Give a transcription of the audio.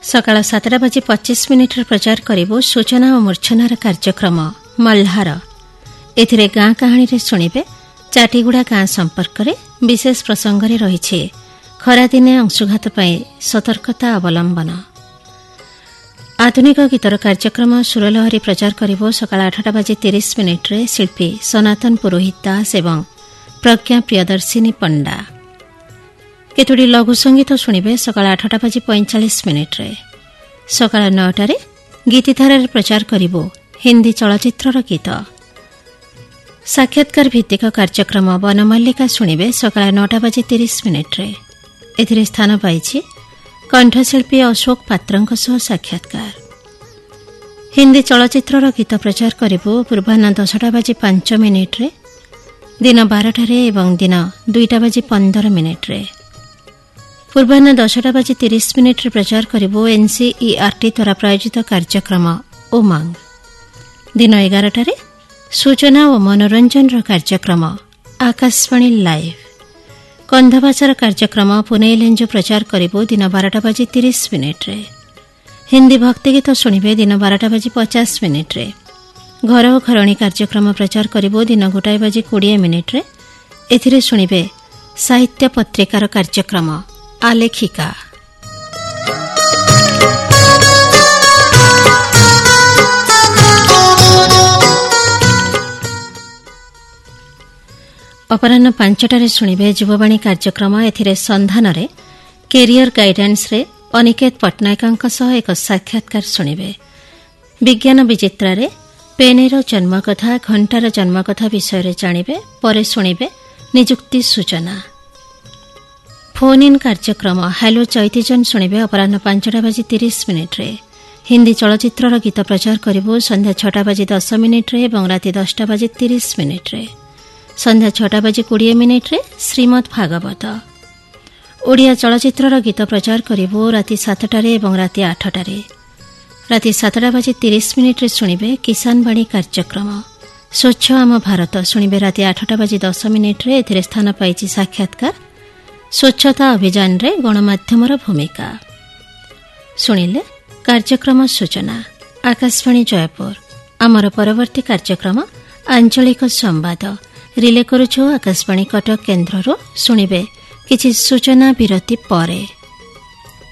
ସକାଳ 7:25 ପ୍ରଚାର କରିବ ସୂଚନା ଓ ମୂର୍ଚ୍ଛନାର କାର୍ଯ୍ୟକ୍ରମ ମଲ୍ହାର। ଏଥିରେ ଗାଁ କାହାଣୀରେ ଶୁଣିବେ ଚାଟିଗୁଡ଼ା ଗାଁ ସମ୍ପର୍କରେ ବିଶେଷ ପ୍ରସଙ୍ଗରେ ରହିଛି ଖରାଦିନେ ଅଂଶୁଘାତ ପାଇଁ ସତର୍କତା ଅବଲମ୍ବନ। ଆଧୁନିକ ଗୀତର କାର୍ଯ୍ୟକ୍ରମ ସୁରଲହରୀ ପ୍ରଚାର କରିବ ସକାଳ 8:30 ଶିଳ୍ପୀ ସନାତନ ପୁରୋହିତ ଦାସ ଏବଂ ପ୍ରଜ୍ଞା ପ୍ରିୟଦର୍ଶିନୀ ପଣ୍ଡା। କେତୋଟି ଲଘୁ ସଙ୍ଗୀତ ଶୁଣିବେ ସକାଳ 8:45। ସକାଳ 9ଟାରେ ଗୀତିଧାରାରେ ପ୍ରଚାର କରିବ ହିନ୍ଦୀ ଚଳଚ୍ଚିତ୍ରର ଗୀତ। ସାକ୍ଷାତକାର ଭିତ୍ତିକ କାର୍ଯ୍ୟକ୍ରମ ବନମଲ୍ଲିକା ଶୁଣିବେ ସକାଳ 9:30। ଏଥିରେ ସ୍ଥାନ ପାଇଛି କଣ୍ଠଶିଳ୍ପୀ ଅଶୋକ ପାତ୍ରଙ୍କ ସହ ସାକ୍ଷାତକାର। ହିନ୍ଦୀ ଚଳଚ୍ଚିତ୍ରର ଗୀତ ପ୍ରଚାର କରିବ ପୂର୍ବାହ୍ନ 10:05, ଦିନ 12ଟାରେ ଏବଂ ଦିନ 2:15। ପୂର୍ବାହ୍ନ 10:30 ପ୍ରଚାର କରିବ NCERT ଦ୍ୱାରା ପ୍ରାୟୋଜିତ କାର୍ଯ୍ୟକ୍ରମ ଉମଙ୍ଗ। ଦିନ 11ଟାରେ ସୂଚନା ଓ ମନୋରଞ୍ଜନର କାର୍ଯ୍ୟକ୍ରମ ଆକାଶବାଣୀ ଲାଇଭ୍। କନ୍ଧଭାଷାର କାର୍ଯ୍ୟକ୍ରମ ପୁନେଇ ଲେଞ୍ଜୁ ପ୍ରଚାର କରିବ ଦିନ 12:30। ହିନ୍ଦୀ ଭକ୍ତିଗୀତ ଶୁଣିବେ ଦିନ 12:50। ଘର ଓ ଘରଣୀ କାର୍ଯ୍ୟକ୍ରମ ପ୍ରଚାର କରିବ ଦିନ 1:20। ଏଥିରେ ଶୁଣିବେ ସାହିତ୍ୟ ପତ୍ରିକାର କାର୍ଯ୍ୟକ୍ରମ ଆଲେଖିକା। ଅପରାହ୍ନ 5ଟାରେ ଶୁଣିବେ ଯୁବବାଣୀ କାର୍ଯ୍ୟକ୍ରମ। ଏଥିରେ ସନ୍ଧାନରେ କ୍ୟାରିୟର ଗାଇଡାନ୍ସରେ ଅନିକେତ ପଟ୍ଟନାୟକଙ୍କ ସହ ଏକ ସାକ୍ଷାତକାର ଶୁଣିବେ। ବିଜ୍ଞାନ ବିଚିତ୍ରାରେ ପେନେର ଜନ୍ମକଥା, ଘଣ୍ଟାର ଜନ୍ମକଥା ବିଷୟରେ ଜାଣିବେ। ପରେ ଶୁଣିବେ ନିଯୁକ୍ତି ସୂଚନା। ଫୋନ୍ ଇନ୍ କାର୍ଯ୍ୟକ୍ରମ ହ୍ୟାଲୋ ଚୈତିଜନ୍ ଶୁଣିବେ ଅପରାହ୍ନ 5:30। ହିନ୍ଦୀ ଚଳଚ୍ଚିତ୍ରର ଗୀତ ପ୍ରଚାର କରିବ ସନ୍ଧ୍ୟା 6:10 ଏବଂ ରାତି 10:30। ସନ୍ଧ୍ୟା 6:20 ଶ୍ରୀମଦ୍ ଭାଗବତ। ଓଡ଼ିଆ ଚଳଚ୍ଚିତ୍ରର ଗୀତ ପ୍ରଚାର କରିବ ରାତି 7ଟାରେ ଏବଂ ରାତି 8ଟାରେ। ରାତି 7:30 ଶୁଣିବେ କିଷାନ ବାଣୀ କାର୍ଯ୍ୟକ୍ରମ। ସ୍ୱଚ୍ଛ ଆମ ଭାରତ ଶୁଣିବେ ରାତି 8:10। ଏଥିରେ ସ୍ଥାନ ପାଇଛି ସାକ୍ଷାତକାର ସ୍ୱଚ୍ଛତା ଅଭିଯାନରେ ଗଣମାଧ୍ୟମର ଭୂମିକା। ଶୁଣିଲେ କାର୍ଯ୍ୟକ୍ରମ ସୂଚନା ଆକାଶବାଣୀ ଜୟପୁର। ଆମର ପରବର୍ତ୍ତୀ କାର୍ଯ୍ୟକ୍ରମ ଆଞ୍ଚଳିକ ସମ୍ବାଦ ରିଲେ କରୁଛୁ ଆକାଶବାଣୀ କଟକ କେନ୍ଦ୍ରରୁ। ଶୁଣିବେ କିଛି ସୂଚନା ବିରତି ପରେ।